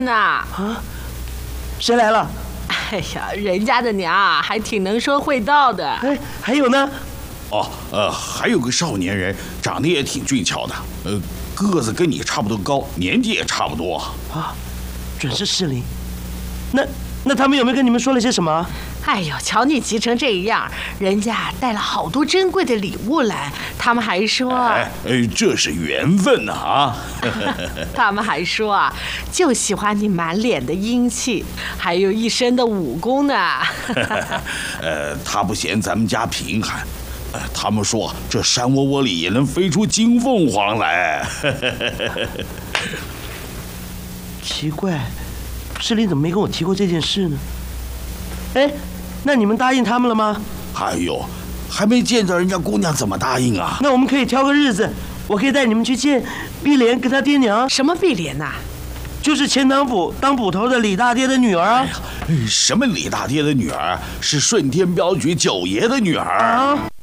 呐。 啊，谁来了？ 哎呀，人家的娘啊，还挺能说会道的。 哎，还有呢？ 哦，还有个少年人，长得也挺俊俏的，个子跟你差不多高，年纪也差不多。 啊，准是士林。那他们有没有跟你们说了些什么？ 哎呦，瞧你急成这样，人家带了好多珍贵的礼物来，他们还说， 这是缘分呐啊！ 他们还说啊，就喜欢你满脸的英气，还有一身的武功呢。 他不嫌咱们家贫寒，他们说这山窝窝里也能飞出金凤凰来。 奇怪，士林怎么没跟我提过这件事呢？哎，那你们答应他们了吗？ 哎呦，还没见着人家姑娘，怎么答应啊？ 那我们可以挑个日子，我可以带你们去见碧莲跟她爹娘。 什么碧莲呐？ 就是钱塘府当捕头的李大爹的女儿啊。 什么李大爹的女儿？是顺天镖局九爷的女儿啊。